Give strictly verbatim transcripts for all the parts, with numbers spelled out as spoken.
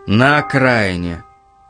на окраине.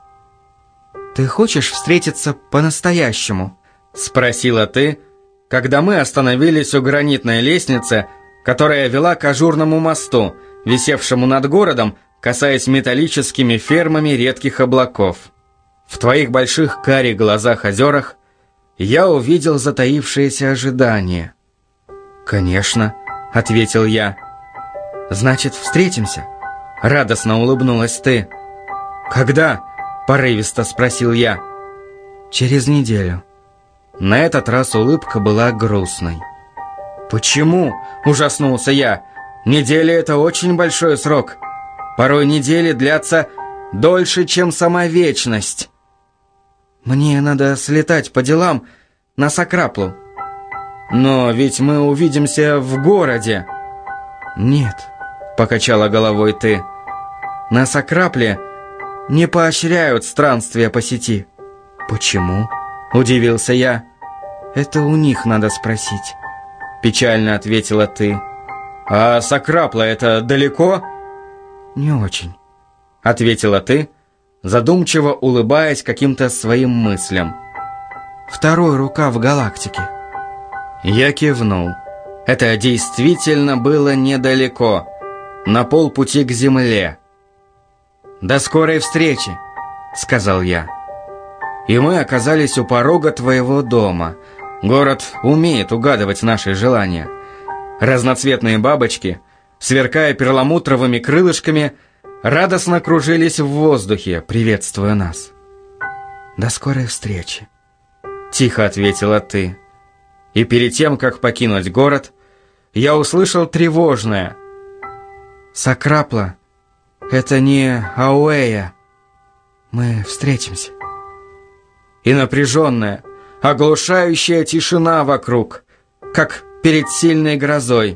«Ты хочешь встретиться по-настоящему?» — спросила ты, когда мы остановились у гранитной лестницы, которая вела к ажурному мосту, висевшему над городом, касаясь металлическими фермами редких облаков. В твоих больших карих глазах-озерах я увидел затаившееся ожидание. «Конечно», — ответил я. «Значит, встретимся?» — радостно улыбнулась ты. «Когда?» — порывисто спросил я. «Через неделю». На этот раз улыбка была грустной. «Почему?» — ужаснулся я. «Неделя — это очень большой срок. Порой недели длятся дольше, чем сама вечность». «Мне надо слетать по делам на Сакраплу». «Но ведь мы увидимся в городе». «Нет», — покачала головой ты. «На Сакрапле не поощряют странствия по сети». «Почему?» — удивился я. «Это у них надо спросить», — печально ответила ты. «А Сакрапла — это далеко?» «Не очень», — ответила ты, задумчиво улыбаясь каким-то своим мыслям. «Второй рукав галактики». Я кивнул. Это действительно было недалеко, на полпути к Земле. «До скорой встречи», — сказал я. И мы оказались у порога твоего дома. Город умеет угадывать наши желания. Разноцветные бабочки, сверкая перламутровыми крылышками, радостно кружились в воздухе, приветствуя нас. «До скорой встречи», — тихо ответила ты. И перед тем, как покинуть город, я услышал тревожное. «Сакрапла — это не Ауэя. Мы встретимся». И напряженная, оглушающая тишина вокруг, как перед сильной грозой.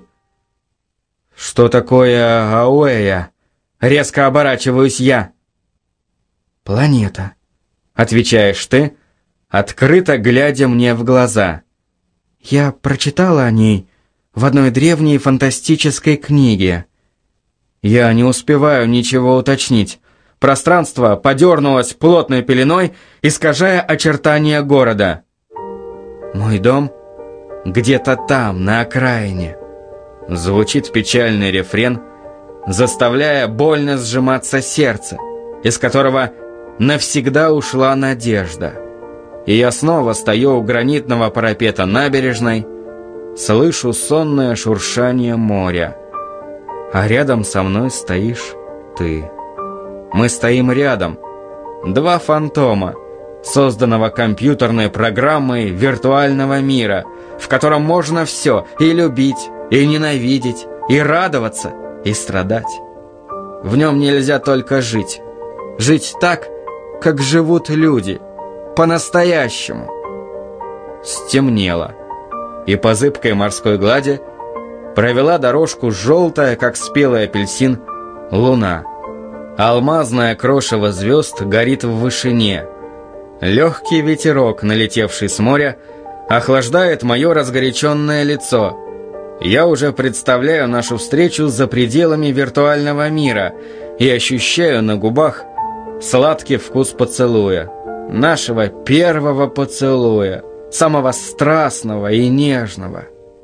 «Что такое Ауэя?» — резко оборачиваюсь я. «Планета», — отвечаешь ты, открыто глядя мне в глаза. «Я прочитала о ней в одной древней фантастической книге». Я не успеваю ничего уточнить. Пространство подернулось плотной пеленой, искажая очертания города. «Мой дом где-то там, на окраине», — звучит печальный рефрен, заставляя больно сжиматься сердце, из которого навсегда ушла надежда. И я снова стою у гранитного парапета набережной, слышу сонное шуршание моря, а рядом со мной стоишь ты. Мы стоим рядом, два фантома, созданного компьютерной программой виртуального мира, в котором можно все — и любить, и ненавидеть, и радоваться, и страдать. В нем нельзя только жить. Жить так, как живут люди, по-настоящему. Стемнело, и по зыбкой морской глади провела дорожку желтая, как спелый апельсин, луна. Алмазное крошево звезд горит в вышине. Легкий ветерок, налетевший с моря, охлаждает мое разгоряченное лицо. Я уже представляю нашу встречу за пределами виртуального мира и ощущаю на губах сладкий вкус поцелуя. Нашего первого поцелуя, самого страстного и нежного.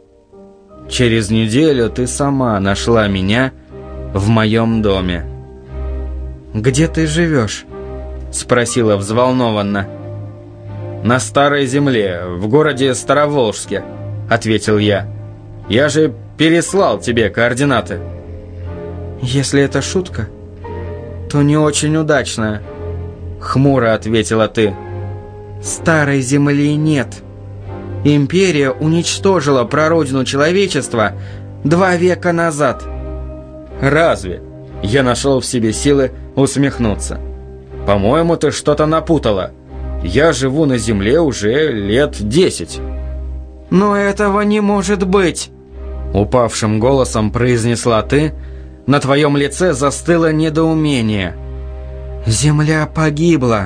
Через неделю ты сама нашла меня в моем доме. «Где ты живешь?» — спросила взволнованно. «На Старой Земле, в городе Староволжске», — ответил я. «Я же переслал тебе координаты». «Если это шутка, то не очень удачная», — хмуро ответила ты. «Старой Земли нет. Империя уничтожила прародину человечества два века назад». «Разве?» — я нашел в себе силы усмехнуться. «По-моему, ты что-то напутала. Я живу на Земле уже лет десять». «Но этого не может быть!» Упавшим голосом произнесла ты. На твоем лице застыло недоумение. «Земля погибла».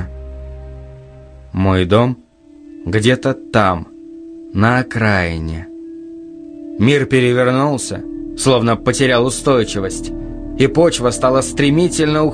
Мой дом где-то там, на окраине. Мир перевернулся, словно потерял устойчивость, и почва стала стремительно уходить